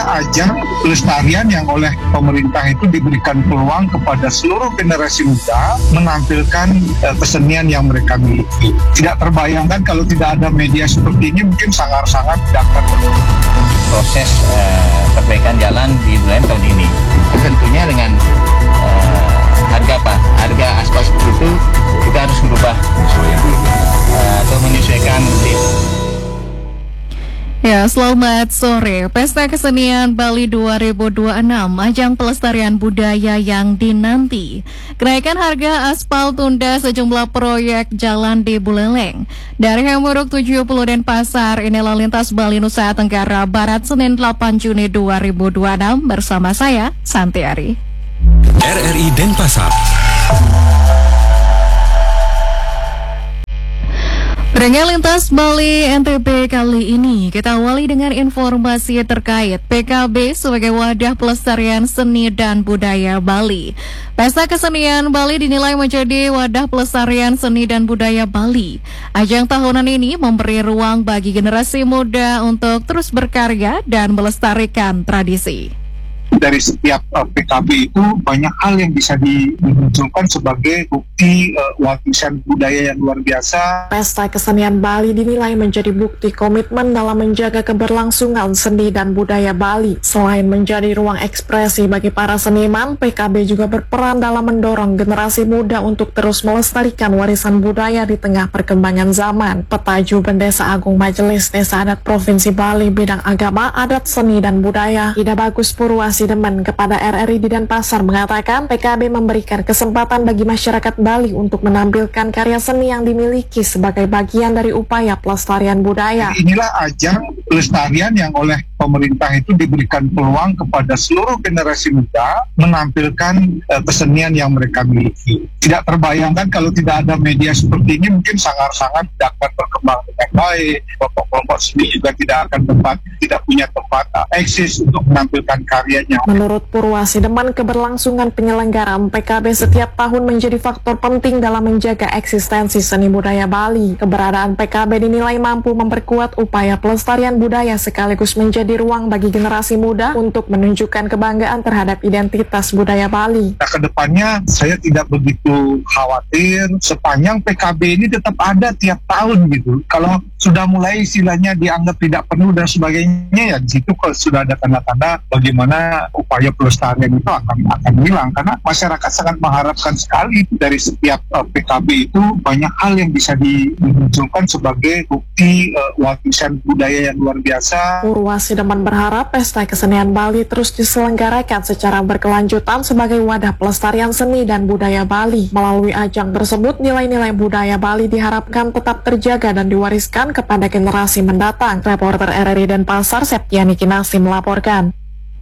inilah ajang pelestarian yang oleh pemerintah itu diberikan peluang kepada seluruh generasi muda menampilkan kesenian yang mereka miliki. Tidak terbayangkan kalau tidak ada media seperti ini, mungkin sangat-sangat tidak akan proses perbaikan jalan di bulan tahun ini. Tentunya dengan harga aspal seperti itu kita harus berubah atau menyesuaikan. Ya, selamat sore. Pesta Kesenian Bali 2026, ajang pelestarian budaya yang dinanti. Kenaikan harga aspal tunda sejumlah proyek jalan di Buleleng. Dari Hamburg 70 Denpasar, inilah Lintas Bali Nusa Tenggara Barat, Senin 8 Juni 2026 bersama saya, Santiari. RRI Denpasar. Perenggan Lintas Bali NTB kali ini kita awali dengan informasi terkait PKB sebagai wadah pelestarian seni dan budaya Bali. Pesta Kesenian Bali dinilai menjadi wadah pelestarian seni dan budaya Bali. Ajang tahunan ini memberi ruang bagi generasi muda untuk terus berkarya dan melestarikan tradisi. Dari setiap PKB itu banyak hal yang bisa dimunculkan sebagai bukti warisan budaya yang luar biasa. Pesta Kesenian Bali dinilai menjadi bukti komitmen dalam menjaga keberlangsungan seni dan budaya Bali. Selain menjadi ruang ekspresi bagi para seniman, PKB juga berperan dalam mendorong generasi muda untuk terus melestarikan warisan budaya di tengah perkembangan zaman. Petaju Bendesa Agung Majelis Desa Adat Provinsi Bali bidang agama, adat, seni, dan budaya, Ida Bagus Purwasi Demen kepada RRI di Denpasar mengatakan PKB memberikan kesempatan bagi masyarakat Bali untuk menampilkan karya seni yang dimiliki sebagai bagian dari upaya pelestarian budaya. Inilah ajang pelestarian yang oleh pemerintah itu diberikan peluang kepada seluruh generasi muda menampilkan kesenian yang mereka miliki. Tidak terbayangkan kalau tidak ada media seperti ini, mungkin sangat-sangat tidak akan berkembang dengan baik. Kelompok-kelompok seni juga tidak punya tempat eksis untuk menampilkan karyanya. Menurut Purwasi Demen, keberlangsungan penyelenggaraan PKB setiap tahun menjadi faktor penting dalam menjaga eksistensi seni budaya Bali. Keberadaan PKB dinilai mampu memperkuat upaya pelestarian budaya sekaligus menjadi ruang bagi generasi muda untuk menunjukkan kebanggaan terhadap identitas budaya Bali. Nah, kedepannya saya tidak begitu khawatir sepanjang PKB ini tetap ada tiap tahun gitu. Kalau sudah mulai istilahnya dianggap tidak penuh dan sebagainya, ya di situ kalau sudah ada tanda-tanda bagaimana upaya pelestarian itu akan hilang, karena masyarakat sangat mengharapkan sekali dari setiap PKB itu banyak hal yang bisa dimunculkan sebagai bukti warisan budaya yang luar biasa. Purwasi Demen berharap Pesta Kesenian Bali terus diselenggarakan secara berkelanjutan sebagai wadah pelestarian seni dan budaya Bali. Melalui ajang tersebut, nilai-nilai budaya Bali diharapkan tetap terjaga dan diwariskan kepada generasi mendatang. Reporter RRI Denpasar, Septiani Kinasi melaporkan.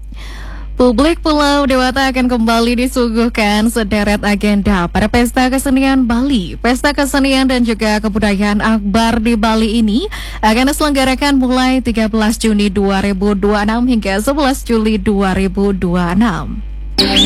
Publik Pulau Dewata akan kembali disuguhkan sederet agenda pada Pesta Kesenian Bali. Pesta Kesenian dan juga Kebudayaan Akbar di Bali ini akan diselenggarakan mulai 13 Juni 2026 hingga 11 Juli 2026.